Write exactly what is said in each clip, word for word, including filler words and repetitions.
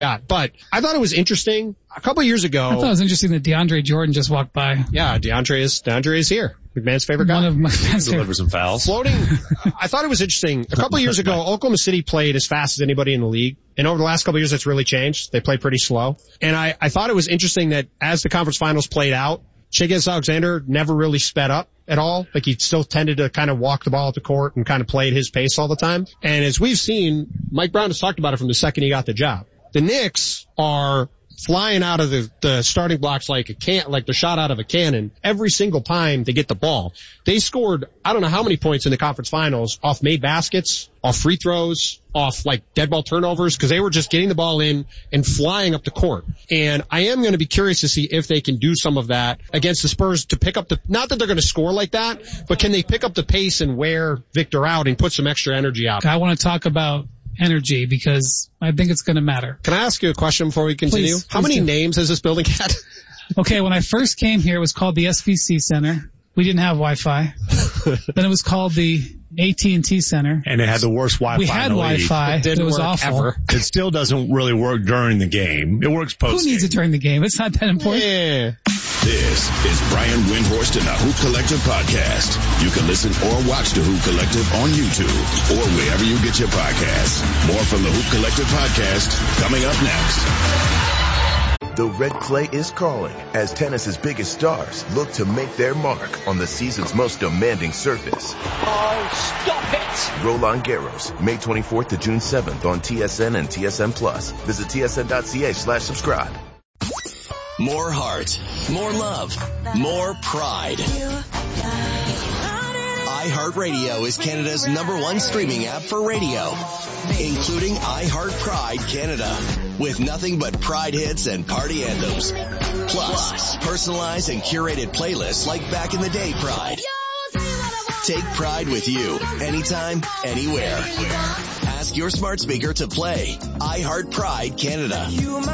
Yeah, but I thought it was interesting. A couple of years ago. I thought it was interesting that DeAndre Jordan just walked by. Yeah, DeAndre is, DeAndre is here. McMahon's favorite guy. One of my fans deliver some fouls. Floating. I thought it was interesting. A couple of years ago, Oklahoma City played as fast as anybody in the league. And over the last couple of years, it's really changed. They play pretty slow. And I, I thought it was interesting that as the conference finals played out, Shai Gilgeous-Alexander never really sped up at all. Like he still tended to kind of walk the ball at the court and kind of play at his pace all the time. And as we've seen, Mike Brown has talked about it from the second he got the job. The Knicks are flying out of the, the starting blocks like a can, like they're shot out of a cannon every single time they get the ball. They scored, I don't know how many points in the conference finals off made baskets, off free throws, off like dead ball turnovers, because they were just getting the ball in and flying up the court. And I am going to be curious to see if they can do some of that against the Spurs to pick up the, not that they're going to score like that, but can they pick up the pace and wear Victor out and put some extra energy out? I want to talk about energy because I think it's going to matter. Can I ask you a question before we continue? Please, How please many do. names has this building had? Okay, when I first came here, it was called the S V C Center. We didn't have Wi-Fi. Then it was called the A T and T Center. And it had the worst Wi-Fi We had in the league. Wi-Fi. It didn't it was work awful. ever. It still doesn't really work during the game. It works post. Who needs it during the game? It's not that important. Yeah. This is Brian Windhorst and the Hoop Collective podcast. You can listen or watch the Hoop Collective on YouTube or wherever you get your podcasts. More from the Hoop Collective podcast coming up next. The red clay is calling as tennis's biggest stars look to make their mark on the season's most demanding surface. Oh, stop it! Roland Garros, May twenty-fourth to June seventh on T S N and T S N Plus. Visit tsn.ca slash subscribe. More heart, more love, more pride. iHeartRadio is Canada's number one streaming app for radio, including iHeart Pride Canada, with nothing but Pride hits and party anthems. Plus, personalized and curated playlists like Back in the Day Pride. Take Pride with you, anytime, anywhere. Ask your smart speaker to play iHeart Pride Canada.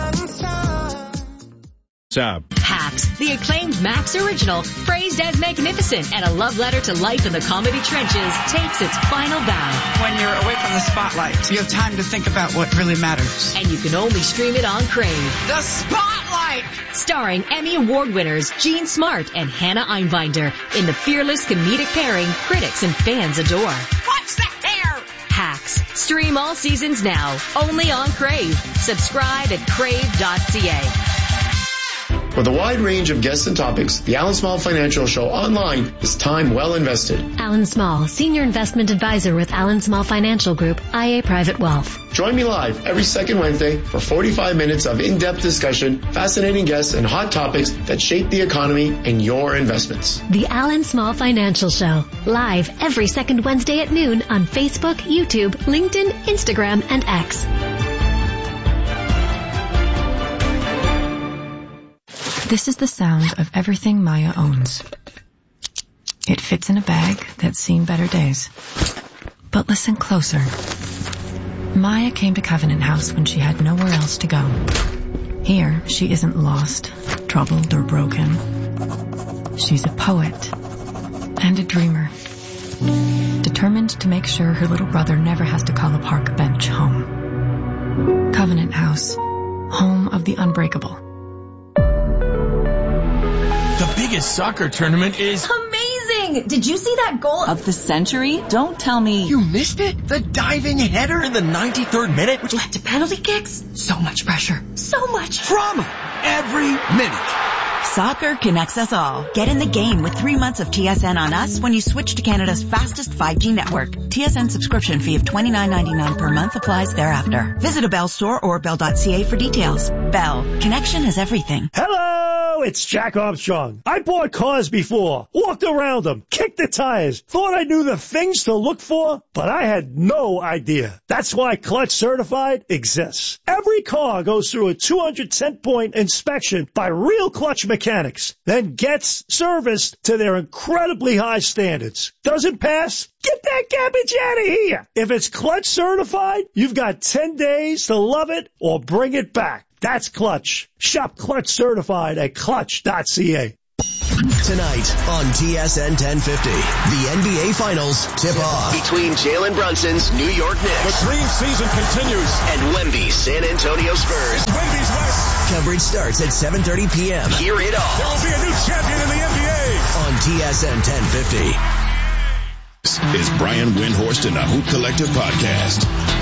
Hacks, the acclaimed Max original, praised as magnificent and a love letter to life in the comedy trenches, takes its final bow. When you're away from the spotlight, you have time to think about what really matters. And you can only stream it on Crave. The Spotlight! Starring Emmy Award winners Jean Smart and Hannah Einbinder in the fearless comedic pairing critics and fans adore. What's the hair? Hacks. Stream all seasons now, only on Crave. Subscribe at crave dot c a. With a wide range of guests and topics, the Alan Small Financial Show online is time well invested. Alan Small, Senior Investment Advisor with Alan Small Financial Group, I A Private Wealth. Join me live every second Wednesday for forty-five minutes of in-depth discussion, fascinating guests, and hot topics that shape the economy and your investments. The Alan Small Financial Show, live every second Wednesday at noon on Facebook, YouTube, LinkedIn, Instagram, and X. This is the sound of everything Maya owns. It fits in a bag that's seen better days. But listen closer. Maya came to Covenant House when she had nowhere else to go. Here, she isn't lost, troubled, or broken. She's a poet and a dreamer, determined to make sure her little brother never has to call a park bench home. Covenant House, home of the unbreakable. The biggest soccer tournament is amazing! Did you see that goal of the century? Don't tell me. You missed it? The diving header in the ninety-third minute, which led to penalty kicks? So much pressure. So much drama. Every minute. Soccer connects us all. Get in the game with three months of T S N on us when you switch to Canada's fastest five G network. T S N subscription fee of twenty-nine ninety-nine per month applies thereafter. Visit a Bell store or bell dot c a for details. Bell. Connection is everything. Hello, it's Jack Armstrong. I bought cars before, walked around them, kicked the tires, thought I knew the things to look for, but I had no idea. That's why Clutch Certified exists. Every car goes through a two hundred ten point inspection by real Clutch mechanics, then gets serviced to their incredibly high standards. Doesn't pass? Get that garbage out of here. If it's Clutch Certified, you've got ten days to love it or bring it back. That's Clutch. Shop Clutch Certified at clutch dot c a. Tonight on T S N ten fifty, the N B A Finals tip-off between Jalen Brunson's New York Knicks. The dream season continues. And Wemby's San Antonio Spurs. Wemby's West. Coverage starts at seven thirty p.m. Hear it all. There will be a new champion in the N B A. On T S N ten fifty. This is Brian Windhorst and the Hoop Collective Podcast.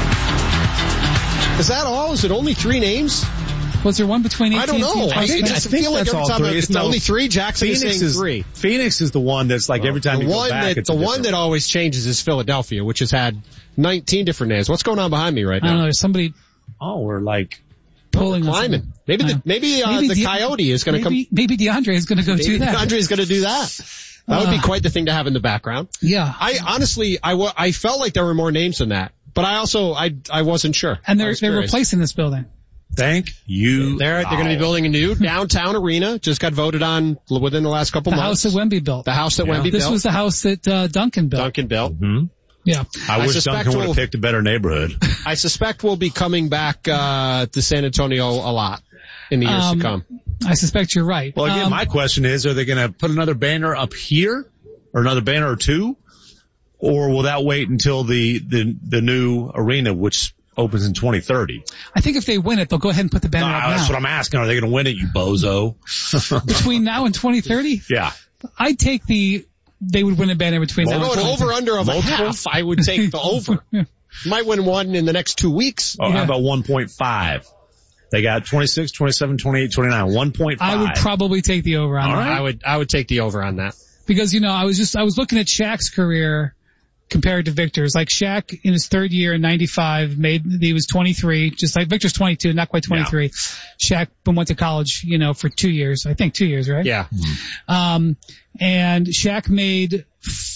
Is that all? Is it only three names? Was there one between A T and T? I don't know. I, think, I feel like every time three. it's no, only three. Jackson Phoenix is saying is, three. Phoenix is the one that's like every time the you one go back, that, it's the a one that always changes is Philadelphia, which has had nineteen different names. What's going on behind me right now? I don't know. There's somebody. Oh, we're like pulling climbing. Maybe the maybe, uh, maybe the De- Coyote is going to come. Maybe DeAndre is going to go maybe do that. DeAndre is going to do that. That would be quite the thing to have in the background. Yeah. I honestly, I, w- I felt like there were more names than that, but I also, I, I wasn't sure. And they're, they're replacing this building. Thank you. They're, they're going to be building a new downtown arena. Just got voted on within the last couple the months. The house that Wemby built. The house that yeah. Wemby this built. This was the house that, uh, Duncan built. Duncan built. Mm-hmm. Yeah. I, I wish Duncan would we'll, have picked a better neighborhood. I suspect we'll be coming back, uh, to San Antonio a lot in the years um, to come. I suspect you're right. Well, again, um, my question is, are they going to put another banner up here or another banner or two? Or will that wait until the, the, the new arena, which opens in twenty thirty? I think if they win it, they'll go ahead and put the banner no, up that's now. what I'm asking. Are they going to win it, you bozo? Between now and twenty thirty? Yeah. I'd take the, they would win a banner between well, now and twenty thirty. Over under of Multiple? a half, I would take the over. Might win one in the next two weeks. Oh, yeah. How about one point five? They got twenty-six, twenty-seven, twenty-eight, twenty-nine, one point five. I would probably take the over on All that. right. I would, I would take the over on that. Because, you know, I was just, I was looking at Shaq's career compared to Victor's. Like Shaq in his third year in ninety-five made, he was twenty-three, just like Victor's twenty-two, not quite twenty-three. Yeah. Shaq went to college, you know, for two years. I think two years, right? Yeah. Mm-hmm. Um, and Shaq made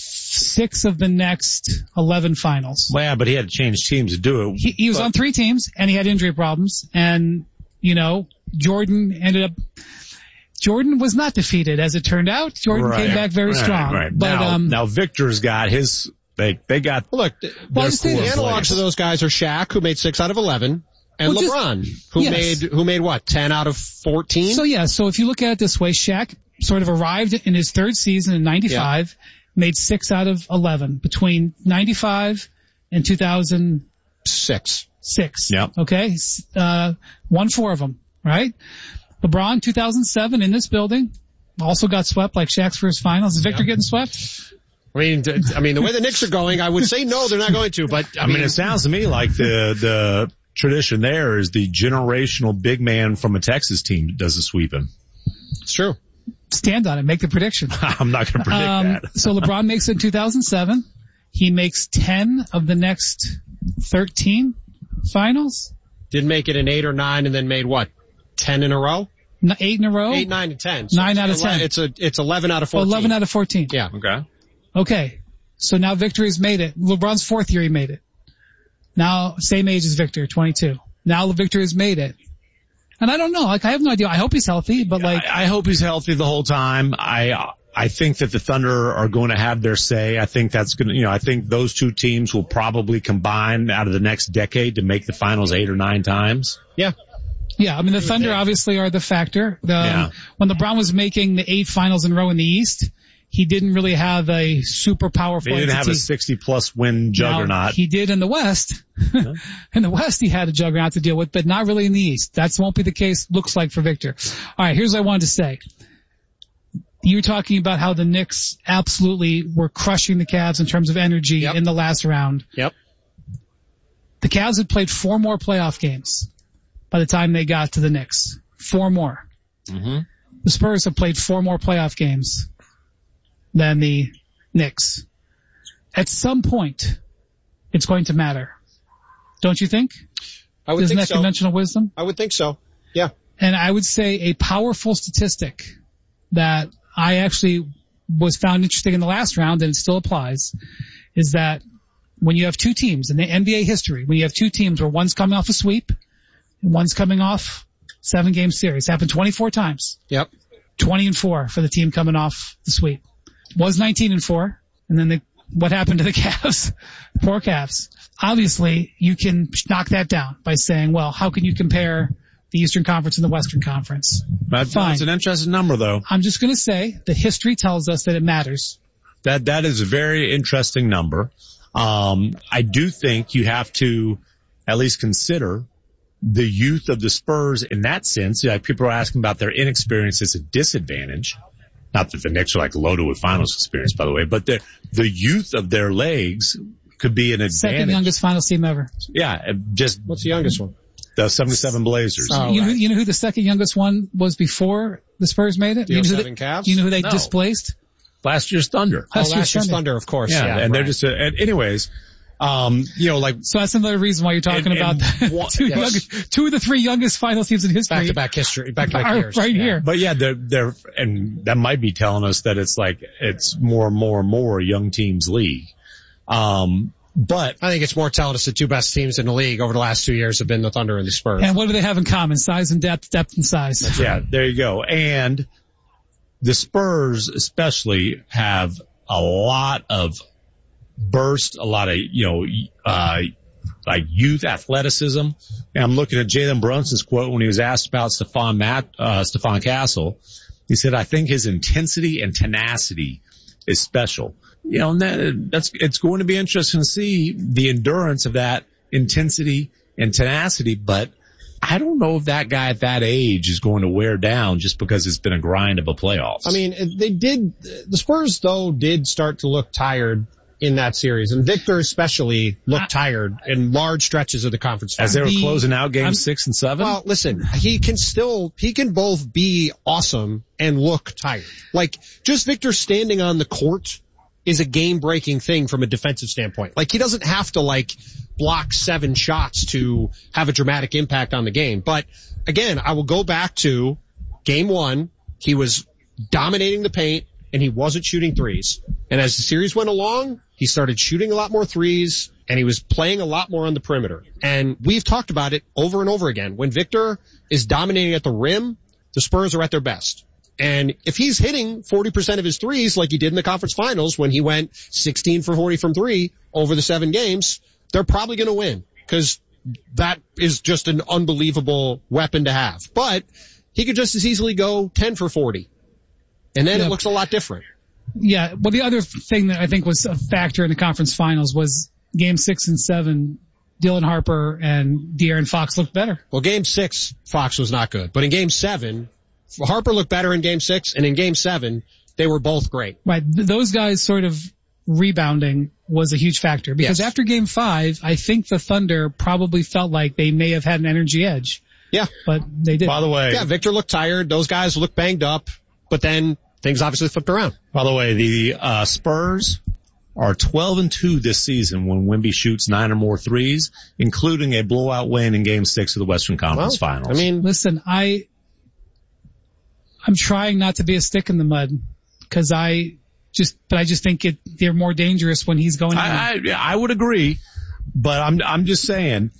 six of the next eleven finals. Well, yeah, but he had to change teams to do it. He, he was but, on three teams and he had injury problems, and, you know, Jordan ended up, Jordan was not defeated as it turned out. Jordan right, came back very right, strong. Right. But, now, um, now Victor's got his, they, they got, well, look, well, the analogs players. Of those guys are Shaq, who made six out of eleven, and well, LeBron, just, who yes. made, who made what, ten out of fourteen? So yeah, so if you look at it this way, Shaq sort of arrived in his third season in ninety-five, yeah. made six out of eleven between ninety-five and two thousand six. Six. Yep. Okay. Uh, won four of them, right? LeBron, two thousand seven in this building, also got swept like Shaq's first finals. Is Victor yeah. getting swept? I mean, I mean, the way the Knicks are going, I would say no, they're not going to, but I, I mean, mean, it sounds to me like the, the tradition there is the generational big man from a Texas team does the sweeping. It's true. Stand on it. Make the prediction. I'm not going to predict um, that. So LeBron makes it in two thousand seven. He makes ten of the next thirteen finals. Did make it in eight or nine and then made what? ten in a row? No, eight in a row? Eight, nine, and ten. So nine out of ten. It's a, it's eleven out of fourteen. eleven out of fourteen. Yeah. Okay. Okay. So now Victor has made it. LeBron's fourth year he made it. Now, same age as Victor, twenty-two. Now Victor has made it. And I don't know, like I have no idea. I hope he's healthy, but like. I, I hope he's healthy the whole time. I, I think that the Thunder are going to have their say. I think that's going to, you know, I think those two teams will probably combine out of the next decade to make the finals eight or nine times. Yeah. Yeah, I mean the Thunder obviously are the factor. The, yeah. When LeBron was making the eight finals in a row in the East, he didn't really have a super powerful He didn't entity. have a sixty plus win juggernaut. Now, he did in the West. Yeah. In the West he had a juggernaut to deal with, but not really in the East. That won't be the case, looks like, for Victor. Alright, here's what I wanted to say. You were talking about how the Knicks absolutely were crushing the Cavs in terms of energy yep. in the last round. Yep. The Cavs had played four more playoff games by the time they got to the Knicks. Four more. Mm-hmm. The Spurs have played four more playoff games than the Knicks. At some point, it's going to matter. Don't you think? I would Isn't think that so. conventional wisdom? I would think so. Yeah. And I would say a powerful statistic that I actually was found interesting in the last round, and it still applies, is that when you have two teams in the N B A history, when you have two teams where one's coming off a sweep and one's coming off seven game series, happened twenty-four times. Yep. twenty and four for the team coming off the sweep. Was nineteen and four, and then the, what happened to the Cavs? Poor Cavs. Obviously, you can knock that down by saying, well, how can you compare the Eastern Conference and the Western Conference. That's, that's an interesting number, though. I'm just going to say that history tells us that it matters. That that is a very interesting number. Um, I do think you have to at least consider the youth of the Spurs in that sense. Like, people are asking about their inexperience as a disadvantage. Not that the Knicks are like loaded with finals experience, by the way, but the the youth of their legs could be an advantage. Second youngest finals team ever. Yeah, just what's the youngest one? The seventy-seven Blazers. Oh, you, right. know, you know who the second youngest one was before the Spurs made it? The you know oh seven Cavs? You know who they No. displaced? Last year's Thunder. Last, oh, year's, last year's Thunder. Thunder, of course. Yeah, yeah and right. they're just, uh, and anyways, um, you know, like. So that's another reason why you're talking and, about and one, two, yes. youngest, two of the three youngest finals teams in history. Back to back history, back to back years. Right yeah. here. But yeah, they're, they're, and that might be telling us that it's like, it's more and more and more a young teams league. Um, but I think it's more telling us the two best teams in the league over the last two years have been the Thunder and the Spurs. And what do they have in common? Size and depth, depth and size. That's yeah, right. There you go. And the Spurs especially have a lot of burst, a lot of, you know, uh, like youth athleticism. And I'm looking at Jalen Brunson's quote when he was asked about Stephon Matt, uh, Stephon Castle. He said, I think his intensity and tenacity is special. You know, and that, that's, it's going to be interesting to see the endurance of that intensity and tenacity, but I don't know if that guy at that age is going to wear down just because it's been a grind of a playoffs. I mean, they did, the Spurs though did start to look tired in that series, and Victor especially looked I, tired in large stretches of the conference finals. As they were the, closing out games I'm, six and seven? Well, listen, he can still, he can both be awesome and look tired. Like, just Victor standing on the court is a game-breaking thing from a defensive standpoint. Like, he doesn't have to, like, block seven shots to have a dramatic impact on the game. But, again, I will go back to game one. He was dominating the paint, and he wasn't shooting threes. And as the series went along, he started shooting a lot more threes, and he was playing a lot more on the perimeter. And we've talked about it over and over again. When Victor is dominating at the rim, the Spurs are at their best. And if he's hitting forty percent of his threes like he did in the conference finals when he went sixteen for forty from three over the seven games, they're probably going to win because that is just an unbelievable weapon to have. But he could just as easily go ten for forty. And then yeah. it looks a lot different. Yeah. Well, the other thing that I think was a factor in the conference finals was game six and seven. Dylan Harper and De'Aaron Fox looked better. Well, game six, Fox was not good. But in game seven, Harper looked better in game six, and in game seven, they were both great. Right. Th- those guys sort of rebounding was a huge factor because yes. after game five, I think the Thunder probably felt like they may have had an energy edge. Yeah. But they didn't. By the way. Yeah, Victor looked tired. Those guys looked banged up, but then things obviously flipped around. By the way, the, uh, Spurs are twelve and two this season when Wemby shoots nine or more threes, including a blowout win in game six of the Western Conference well, Finals. I mean, listen, I, I'm trying not to be a stick in the mud because I just, but I just think it, they're more dangerous when he's going. I, I, I would agree, but I'm, I'm just saying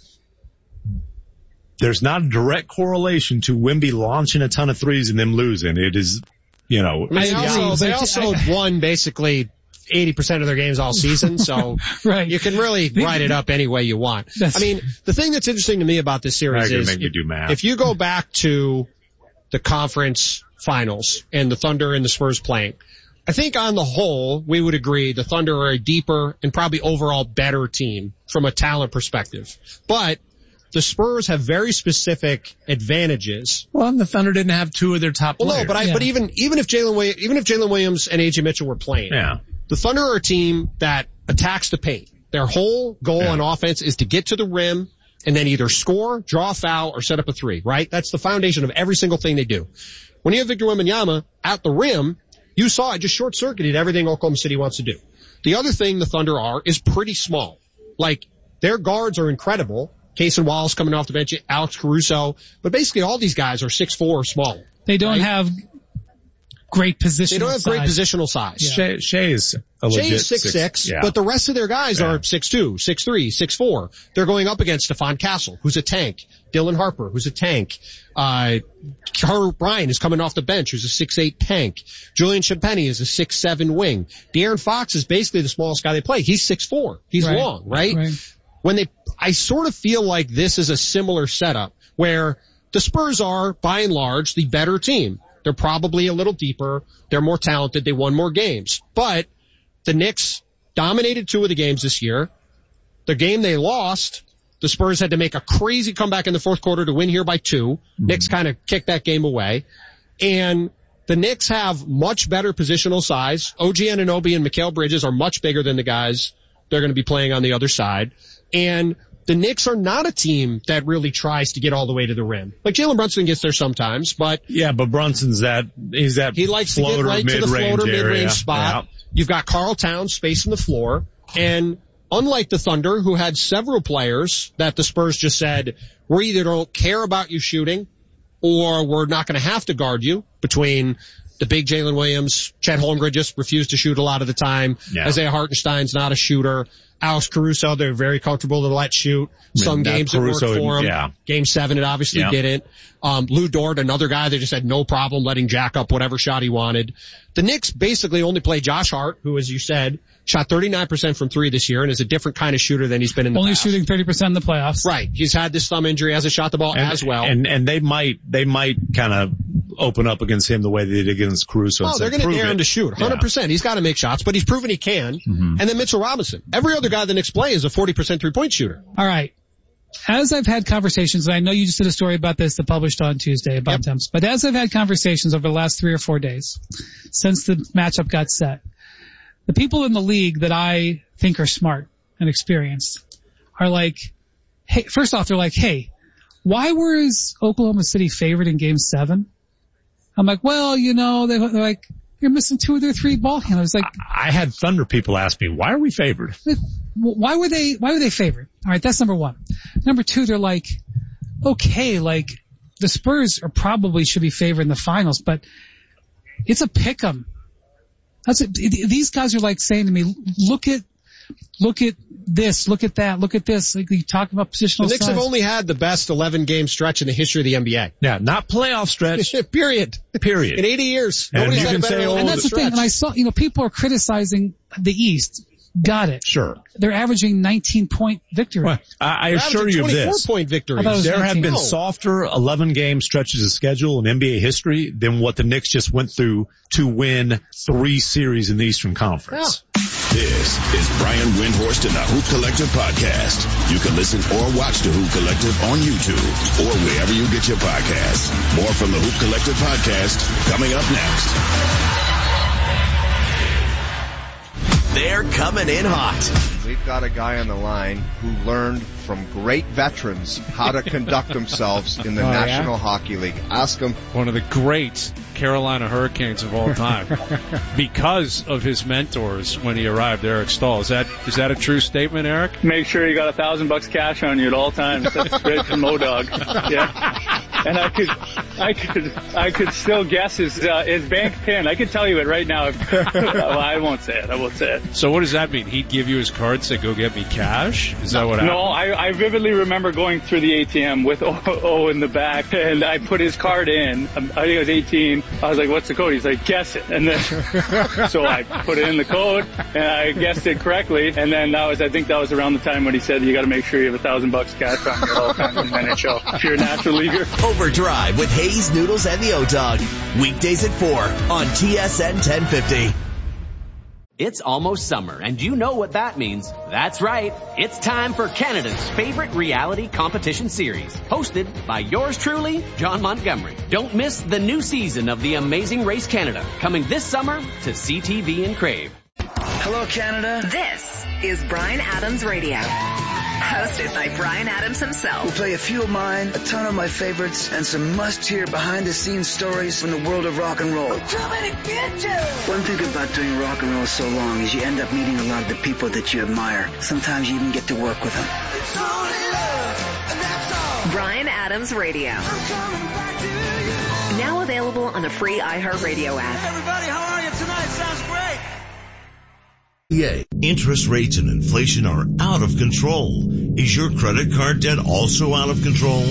there's not a direct correlation to Wemby launching a ton of threes and them losing. It is, you know, I mean, they also, they also I, won basically eighty percent of their games all season, so right. you can really write it up any way you want. That's, I mean, the thing that's interesting to me about this series is make you do math. if you go back to the conference finals and the Thunder and the Spurs playing, I think on the whole, we would agree the Thunder are a deeper and probably overall better team from a talent perspective. But the Spurs have very specific advantages. Well, the Thunder didn't have two of their top players. Well, no, but I, yeah. but even, even if Jalen, even if Jalen Williams and A J Mitchell were playing, yeah. the Thunder are a team that attacks the paint. Their whole goal yeah. on offense is to get to the rim and then either score, draw a foul, or set up a three, right? That's the foundation of every single thing they do. When you have Victor Wembanyama at the rim, you saw it just short-circuited everything Oklahoma City wants to do. The other thing the Thunder are is pretty small. Like, their guards are incredible. Cason Wallace coming off the bench, Alex Caruso, but basically all these guys are six foot four or smaller. They don't right? have great positional size. They don't have size. great positional size. Yeah. Shea, Shea is a legit Shea is six six, six yeah. but the rest of their guys yeah. are six two, six three, six four. They're going up against Stephon Castle, who's a tank. Dylan Harper, who's a tank. Uh, Carter Bryant is coming off the bench, who's a six eight tank. Julian Champagnie is a six seven wing. De'Aaron Fox is basically the smallest guy they play. He's six four. He's right. long, right? right? When they, I sort of feel like this is a similar setup where the Spurs are, by and large, the better team. They're probably a little deeper. They're more talented. They won more games. But the Knicks dominated two of the games this year. The game they lost, the Spurs had to make a crazy comeback in the fourth quarter to win here by two. Mm-hmm. Knicks kind of kicked that game away. And the Knicks have much better positional size. O G Anunoby and Mikal Bridges are much bigger than the guys they're going to be playing on the other side. And the Knicks are not a team that really tries to get all the way to the rim. Like Jalen Brunson gets there sometimes, but yeah, but Brunson's that he's that he likes floater, to get right to the floater area. mid-range spot. Yeah. You've got Karl Towns spacing the floor, and unlike the Thunder, who had several players that the Spurs just said, we either don't care about you shooting, or we're not going to have to guard you, between the big Jalen Williams, Chet Holmgren just refused to shoot a lot of the time. Yeah. Isaiah Hartenstein's not a shooter. Alex Caruso, they're very comfortable to let shoot. Some that games Caruso, it worked for him. Yeah. Game seven, it obviously yeah. didn't. Um, Lou Dort, another guy, they just had no problem letting Jack up whatever shot he wanted. The Knicks basically only play Josh Hart, who, as you said, shot thirty-nine percent from three this year and is a different kind of shooter than he's been in the only past. Only shooting thirty percent in the playoffs. Right. He's had this thumb injury, hasn't shot the ball and, as well. And, and they might, they might kind of open up against him the way they did against Caruso. Oh, they're going to dare it. him to shoot. one hundred percent. Yeah. He's got to make shots, but he's proven he can. Mm-hmm. And then Mitchell Robinson. Every other guy the Knicks play is a forty percent three-point shooter. All right. As I've had conversations, and I know you just did a story about this that published on Tuesday about yep. temps, but as I've had conversations over the last three or four days since the matchup got set, the people in the league that I think are smart and experienced are like, hey, first off, they're like, hey, why was Oklahoma City favored in game seven? I'm like, well, you know, they're like, you're missing two of their three ball handlers. Like, I had Thunder people ask me, why are we favored? Why were they, why were they favored? All right. That's number one. Number two, they're like, okay, like the Spurs are probably should be favored in the finals, but it's a pick 'em. That's it. These guys are like saying to me, look at, look at this, look at that, look at this. Like you talk about positional The Knicks size. have only had the best eleven game stretch in the history of the N B A. Yeah, not playoff stretch. Period. Period. In eighty years. And Nobody's you had can a better say, oh, and that's the stretch. thing. And I saw, you know, people are criticizing the East. Got it. Sure. They're averaging nineteen point victory. Well, I, I assure you of this. twenty-four point victories. There nineteen. have been No. softer eleven game stretches of schedule in N B A history than what the Knicks just went through to win three series in the Eastern Conference. Yeah. This is Brian Windhorst and the Hoop Collective podcast. You can listen or watch the Hoop Collective on YouTube or wherever you get your podcasts. More from the Hoop Collective podcast coming up next. They're coming in hot. We've got a guy on the line who learned from great veterans how to conduct themselves in the oh, National yeah? Hockey League. Ask him. One of the great Carolina Hurricanes of all time because of his mentors when he arrived, Eric Stahl. Is that is that a true statement, Eric? Make sure you got a thousand bucks cash on you at all times. That's great from Modog. Yeah. And I could, I could, I could still guess his uh, his bank pin. I could tell you it right now. Well, I won't say it. I won't say it. So what does that mean? He'd give you his card, say, "Go get me cash." Is that what happened? No, I, I vividly remember going through the A T M with O, o in the back, and I put his card in. I think I was eighteen. I was like, "What's the code?" He's like, "Guess it." And then, so I put in the code, and I guessed it correctly. And then that was, I think that was around the time when he said, "You got to make sure you have a thousand bucks cash on you at all times in the N H L if you're a natural leaguer." Overdrive with Hayes, Noodles, and the O-Dog. Weekdays at four on T S N ten fifty. It's almost summer, and you know what that means. That's right. It's time for Canada's favorite reality competition series, hosted by yours truly, John Montgomery. Don't miss the new season of The Amazing Race Canada, coming this summer to C T V and Crave. Hello, Canada. This is Bryan Adams Radio. Hosted by Bryan Adams himself. We'll play a few of mine, a ton of my favorites, and some must-hear behind-the-scenes stories from the world of rock and roll. I'm coming to get you! One thing about doing rock and roll so long is you end up meeting a lot of the people that you admire. Sometimes you even get to work with them. It's only love, and that's all. Bryan Adams Radio. I'm coming back to you. Now available on the free iHeartRadio app. Hey, everybody, how are you tonight? Sounds great. Yeah, interest rates and inflation are out of control. Is your credit card debt also out of control?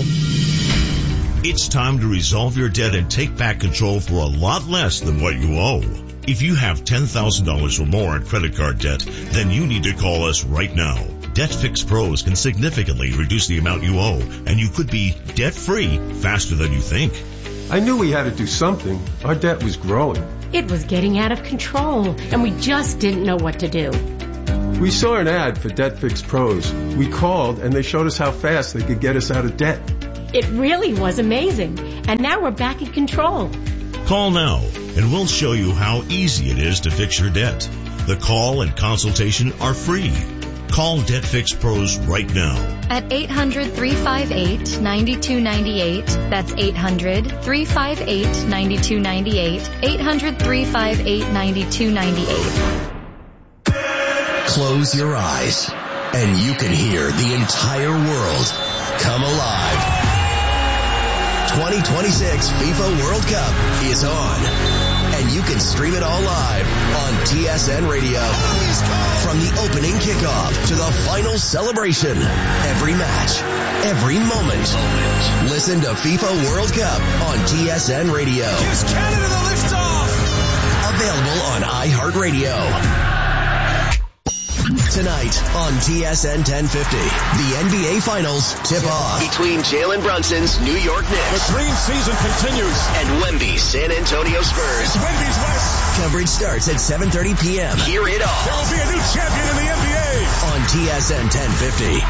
It's time to resolve your debt and take back control for a lot less than what you owe. If you have ten thousand dollars or more in credit card debt, then you need to call us right now. DebtFix Pros can significantly reduce the amount you owe, and you could be debt-free faster than you think. I knew we had to do something. Our debt was growing. It was getting out of control, and we just didn't know what to do. We saw an ad for DebtFix Pros. We called, and they showed us how fast they could get us out of debt. It really was amazing, and now we're back in control. Call now, and we'll show you how easy it is to fix your debt. The call and consultation are free. Call DebtFix Pros right now. At eight hundred, three five eight, nine two nine eight. That's eight hundred, three five eight, nine two nine eight. eight hundred, three five eight, nine two nine eight. Close your eyes, and you can hear the entire world come alive. twenty twenty-six FIFA World Cup is on, and you can stream it all live on T S N Radio. From the opening kickoff to the final celebration, every match, every moment. Listen to FIFA World Cup on T S N Radio. Gives Canada the liftoff. Available on iHeartRadio. Tonight on T S N ten fifty, the N B A Finals tip off between Jalen Brunson's New York Knicks. The dream season continues. And Wemby's San Antonio Spurs. Wemby's West. Coverage starts at seven thirty p.m. Hear it all. There will be a new champion in the N B A. On T S N ten fifty.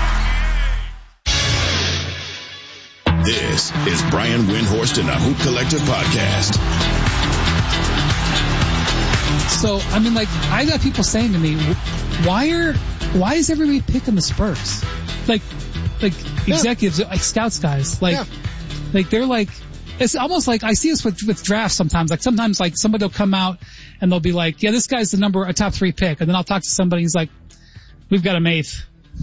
This is Brian Windhorst and the Hoop Collective Podcast. So, I mean, like, I got people saying to me, why are, why is everybody picking the Spurs? Like, like yeah. executives, like scouts guys, like, yeah. like they're like, it's almost like, I see this with, with drafts sometimes. Like sometimes like somebody will come out and they'll be like, yeah, this guy's the number, a top three pick. And then I'll talk to somebody, he's like, we've got him eighth.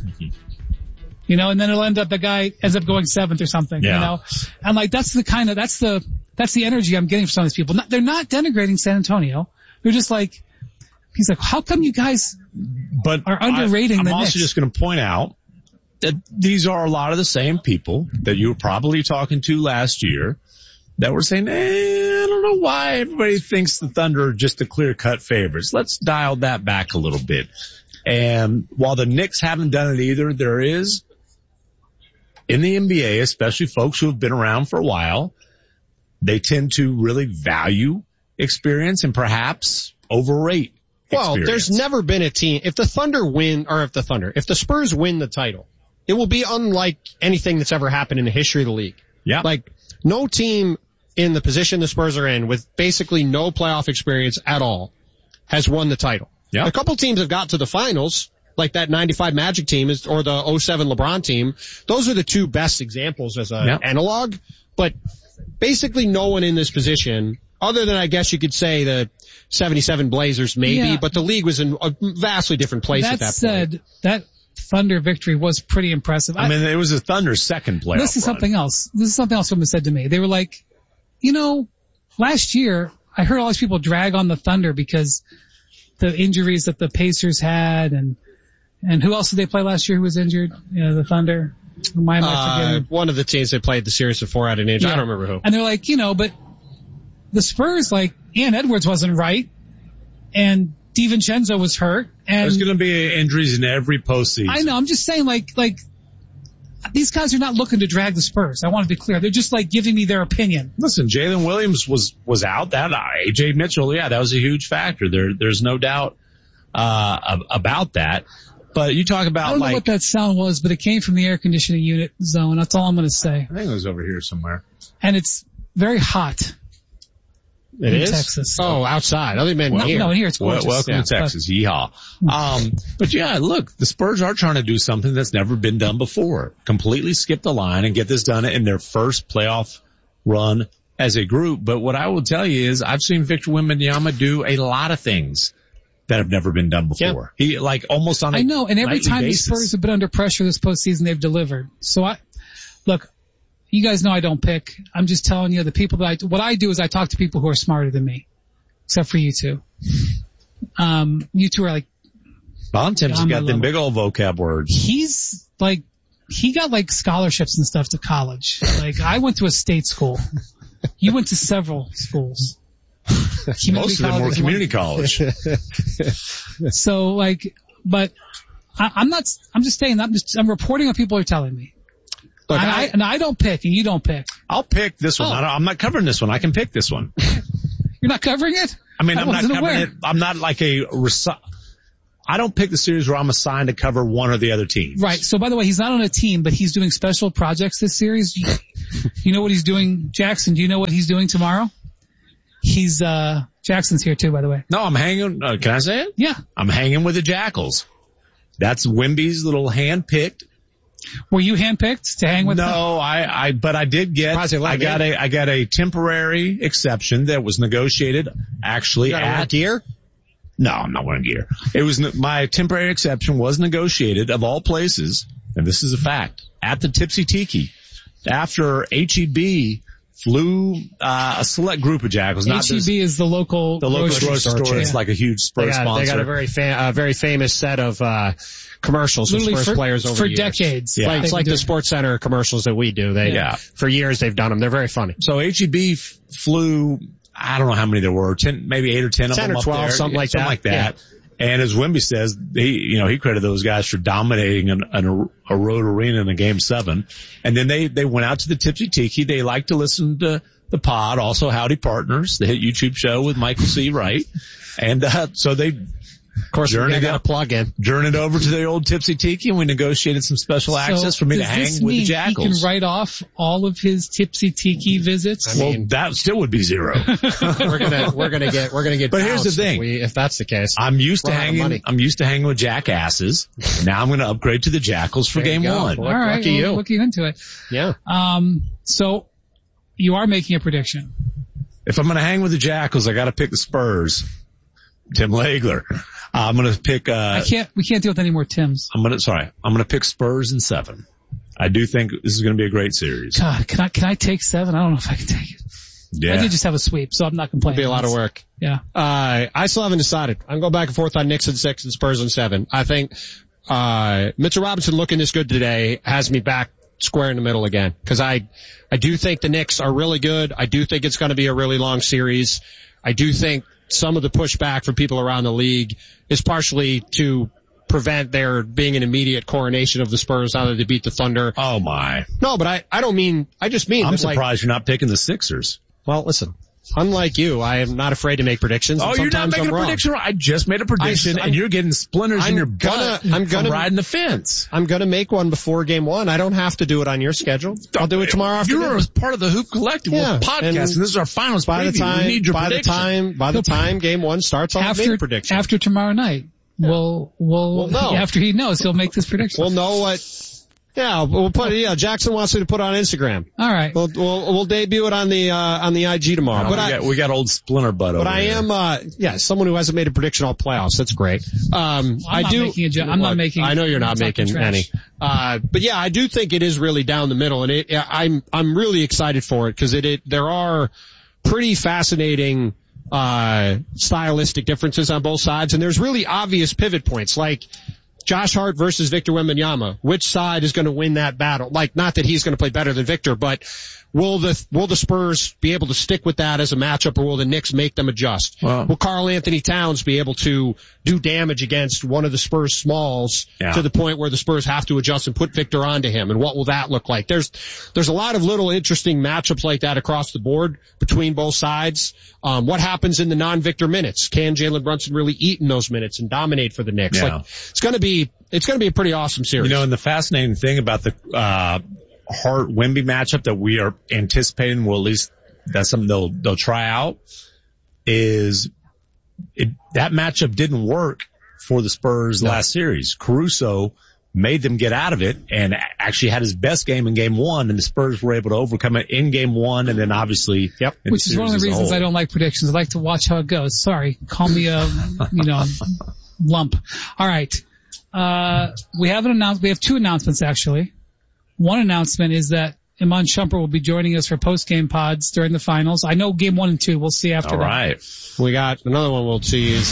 You know, and then it'll end up, the guy ends up going seventh or something, yeah. you know? And like, that's the kind of, that's the, that's the energy I'm getting from some of these people. Not, they're not denigrating San Antonio. They're just like, he's like, how come you guys but are underrating I, I'm the also Knicks? just going to point out that these are a lot of the same people that you were probably talking to last year that were saying, eh, I don't know why everybody thinks the Thunder are just the clear-cut favorites. Let's dial that back a little bit. And while the Knicks haven't done it either, there is, in the N B A, especially folks who have been around for a while, they tend to really value experience and perhaps overrate Well, experience. There's never been a team, if the Thunder win, or if the Thunder, if the Spurs win the title, it will be unlike anything that's ever happened in the history of the league. Yeah. Like, no team in the position the Spurs are in with basically no playoff experience at all has won the title. Yeah. A couple teams have got to the finals, like that ninety-five Magic team is, or the oh seven LeBron team. Those are the two best examples as an yeah. analog, but basically no one in this position, other than I guess you could say the seventy-seven Blazers maybe, yeah. but the league was in a vastly different place that at that said, point. That Thunder victory was pretty impressive. I mean, it was a Thunder's second playoff This is run. something else. This is something else someone said to me. They were like, you know, last year I heard all these people drag on the Thunder because the injuries that the Pacers had, and and who else did they play last year who was injured? You know, the Thunder. Why am I uh, forgetting? One of the teams that played the series before had an injury. Yeah. I don't remember who. And they're like, you know, but the Spurs, like, Ian Edwards wasn't right, and DiVincenzo was hurt, and there's going to be injuries in every postseason. I know. I'm just saying, like, like these guys are not looking to drag the Spurs. I want to be clear. They're just like giving me their opinion. Listen, Jalen Williams was was out. That A J Mitchell, yeah, that was a huge factor. There, there's no doubt uh about that. But you talk about I don't like know what that sound was, but it came from the air conditioning unit zone. That's all I'm going to say. I think it was over here somewhere. And it's very hot. It in is? Texas. Oh, outside. Other than no, here. No, here it's gorgeous. Well, welcome yeah, to Texas. But, yeehaw. Um, but yeah, look, the Spurs are trying to do something that's never been done before. Completely skip the line and get this done in their first playoff run as a group. But what I will tell you is I've seen Victor Wembanyama do a lot of things that have never been done before. Yeah. He like almost on a I know, and every time basis. the Spurs have been under pressure this postseason, they've delivered. So I, look, you guys know I don't pick. I'm just telling you the people that I, what I do is I talk to people who are smarter than me. Except for you two. Um, you two are like, Bontemps got them big old vocab words. He's like, he got like scholarships and stuff to college. Like I went to a state school. You went to several schools. Most of them were community college. So like, but I, I'm not, I'm just saying, I'm just, I'm reporting what people are telling me. Look, and, I, I, and I don't pick, and you don't pick. I'll pick this one. Oh. I don't, I'm not covering this one. I can pick this one. You're not covering it? I mean, I I'm not wasn't covering aware. it. I'm not like a, resi- I don't pick the series where I'm assigned to cover one or the other team. Right. So by the way, he's not on a team, but he's doing special projects this series. You, you know what he's doing, Jackson? Do you know what he's doing tomorrow? He's, uh, Jackson's here too, by the way. No, I'm hanging, uh, can I say it? Yeah. I'm hanging with the Jackals. That's Wimby's little hand-picked. Were you handpicked to hang with no, them? No, I, I, but I did get, I got a, I got a temporary exception that was negotiated actually you at gear. No, I'm not wearing gear. It was, my temporary exception was negotiated of all places, and this is a fact, at the Tipsy Tiki after H E B flew, uh, a select group of Jackals. Not H E B is the local, the local grocery store. store. It's yeah. like a huge Spurs they got, sponsor. They got a very, fa- uh, very famous set of, uh, commercials with Spurs for, players over for the years. decades. Yeah. Like, it's like the it. Sports Center commercials that we do. They, yeah. For years they've done them. They're very funny. So H E B f- flew, I don't know how many there were, ten, maybe eight or ten of them ten or up twelve, there. something like something that. like that. Yeah. And as Wimby says, he, you know, he credited those guys for dominating an, an, a road arena in a game seven. And then they, they went out to the Tipsy Tiki. They like to listen to the pod, also Howdy Partners, the hit YouTube show with Michael C. Wright. And, uh, so they, of course, we journeyed got a plug in. Journeyed over to the old Tipsy Tiki, and we negotiated some special so access for me to does hang this with mean the Jackals. He can write off all of his Tipsy Tiki visits. I mean, well, that still would be zero. we're gonna, we're gonna get, we're gonna get. But here's the thing: if, we, if that's the case, I'm used to We're hanging. I'm used to hanging with jackasses. Now I'm going to upgrade to the Jackals for There you game go. one. Well, all right, lucky well, you. looking into it. Yeah. Um. So you are making a prediction. If I'm going to hang with the Jackals, I got to pick the Spurs. Tim Legler. Uh, I'm going to pick. Uh, I can't. We can't deal with any more Tims. I'm going to. Sorry, I'm going to pick Spurs in seven. I do think this is going to be a great series. God, can I can I take seven? I don't know if I can take it. Yeah. I did just have a sweep, so I'm not complaining. It'll be a lot of work. Yeah. Uh, I still haven't decided. I'm going back and forth on Knicks and six and Spurs and seven. I think, uh, Mitchell Robinson looking this good today has me back square in the middle again. Cause I, I do think the Knicks are really good. I do think it's going to be a really long series. I do think some of the pushback from people around the league is partially to prevent there being an immediate coronation of the Spurs now that they beat the Thunder. Oh my. No, but I, I don't mean, I just mean I'm that, surprised like, you're not picking the Sixers. well, listen, unlike you, I am not afraid to make predictions. Oh, and you're not sometimes making I'm a wrong. prediction. I just made a prediction, I, and you're getting splinters I'm in your gonna, butt I'm gonna, from riding the fence. I'm gonna make one before game one. I don't have to do it on your schedule. I'll do it tomorrow afternoon. You're a part of the Hoop Collective. Yeah, We're podcasting. and This is our finals by preview. the time, we need your by prediction. the time, by the time game one starts, I'll after make a prediction. after tomorrow night. Yeah. We'll, we'll, we'll know. after he knows, he'll make this prediction. We'll know what. Yeah, we'll put. Yeah, Jackson wants me to put it on Instagram. All right. We'll we'll, we'll debut it on the uh, on the I G tomorrow. No, but we, I, got, we got old Splinter Butt over But I here. am, uh, yeah, someone who hasn't made a prediction all playoffs. That's great. Um, I'm I not do. Making a, I'm not making. I know you're not I'm making talking any. Uh, but yeah, I do think it is really down the middle, and it. I'm I'm really excited for it because it, it there are pretty fascinating uh stylistic differences on both sides, and there's really obvious pivot points like Josh Hart versus Victor Wembanyama. Which side is going to win that battle? Like, not that he's going to play better than Victor, but will the will the Spurs be able to stick with that as a matchup, or will the Knicks make them adjust? Wow. Will Karl Anthony Towns be able to do damage against one of the Spurs smalls yeah. to the point where the Spurs have to adjust and put Victor onto him? And what will that look like? There's there's a lot of little interesting matchups like that across the board between both sides. Um, what happens in the non-Victor minutes? Can Jalen Brunson really eat in those minutes and dominate for the Knicks? Yeah. Like, it's going to be it's going to be a pretty awesome series. You know, and the fascinating thing about the uh Hart Wemby matchup that we are anticipating, well, at least that's something they'll they'll try out, is it, that matchup didn't work for the Spurs no. last series. Caruso made them get out of it and actually had his best game in game one, and the Spurs were able to overcome it in game one, and then obviously, yep. Which is one of the reasons I don't like predictions. I like to watch how it goes. Sorry, call me a you know lump. All right, uh, we have an announce. We have two announcements actually. One announcement is that Iman Shumpert will be joining us for post-game pods during the finals. I know game one and two. We'll see after All that. All right. We got another one we'll tease.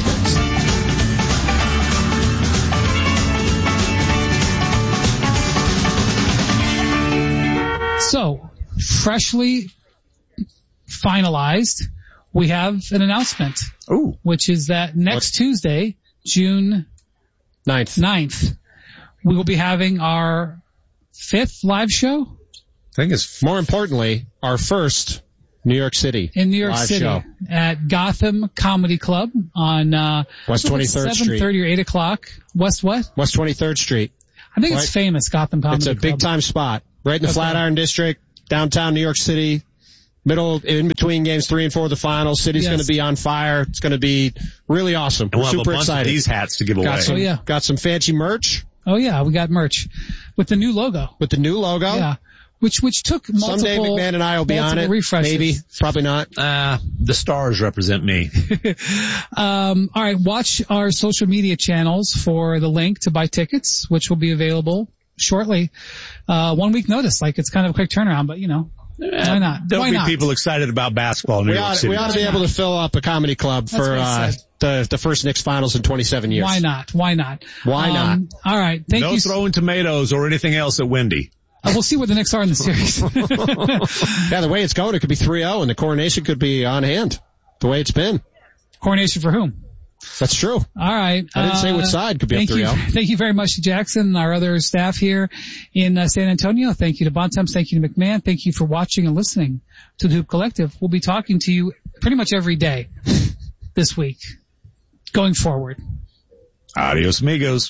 So, freshly finalized, we have an announcement. Ooh. Which is that next what? Tuesday, June ninth. ninth, we will be having our fifth live show. I think it's more importantly, our first New York City in New York live City show. At Gotham Comedy Club on uh, West twenty-third Street. seven thirty or eight o'clock. West what? West twenty-third Street. I think right. it's famous, Gotham Comedy It's a Club. big time spot. Right in the okay. Flatiron District, downtown New York City. Middle, in between games three and four of the finals. City's yes. going to be on fire. It's going to be really awesome. And We're we'll super have a bunch excited. Of these hats to give away. Got some, oh, yeah. got some fancy merch. Oh yeah, we got merch with the new logo. With the new logo. Yeah. Which, which took multiple, someday McMahon and I will be on it. Refreshes. Maybe. Probably not. Uh, the stars represent me. um, all right. Watch our social media channels for the link to buy tickets, which will be available shortly. Uh, one week notice. Like it's kind of a quick turnaround, but you know, why not? There'll why be not? people excited about basketball in New we York ought, City. we ought to be able to fill up a comedy club That's for, uh, the, the first Knicks finals in twenty-seven years. Why not? Why not? Why um, not? All right. Thank no you. throwing tomatoes or anything else at Wendy. Uh, we'll see where the Knicks are in the series. Yeah, the way it's going, it could be three oh and the coronation could be on hand. The way it's been. Coronation for whom? That's true. All right. I didn't uh, say which side could be thank up three oh. you, thank you very much to Jackson and our other staff here in uh, San Antonio. Thank you to Bontemps. Thank you to McMahon. Thank you for watching and listening to the Hoop Collective. We'll be talking to you pretty much every day this week going forward. Adios, amigos.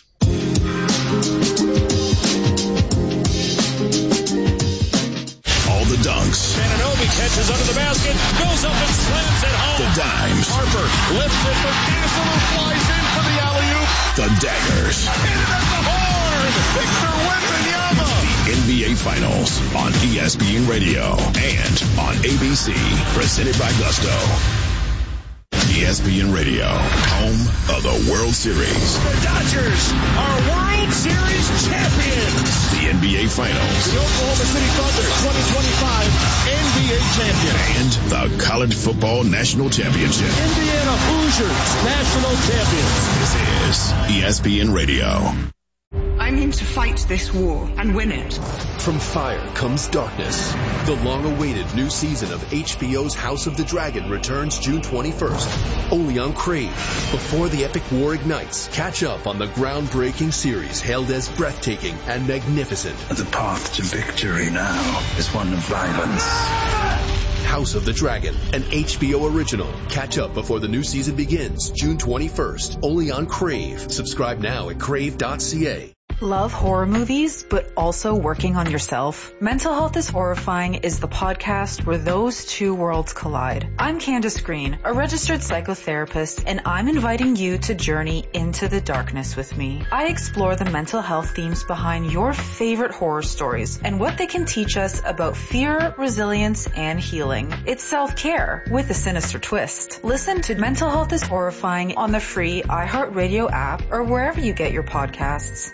All the dunks. Ananobi catches under the basket, goes up and slams it home. The dimes. Harper lifts it for Gasol, who flies in for the alley-oop. The daggers. Hit it at the horn. Victor Wembanyama. The N B A Finals on E S P N Radio and on A B C. Presented by Gusto. E S P N Radio, home of the World Series. The Dodgers are World Series champions. The N B A Finals. The Oklahoma City Thunder twenty twenty-five N B A champion. And the College Football National Championship. Indiana Hoosiers national champions. This is E S P N Radio. I'm in to fight this war and win it. From fire comes darkness. The long-awaited new season of H B O's House of the Dragon returns June twenty-first, only on Crave. Before the epic war ignites, catch up on the groundbreaking series hailed as breathtaking and magnificent. The path to victory now is one of violence. House of the Dragon, an H B O original. Catch up before the new season begins June twenty-first, only on Crave. Subscribe now at crave dot c a. Love horror movies, but also working on yourself? Mental Health is Horrifying is the podcast where those two worlds collide. I'm Candace Green, a registered psychotherapist, and I'm inviting you to journey into the darkness with me. I explore the mental health themes behind your favorite horror stories and what they can teach us about fear, resilience, and healing. It's self-care with a sinister twist. Listen to Mental Health is Horrifying on the free iHeartRadio app or wherever you get your podcasts.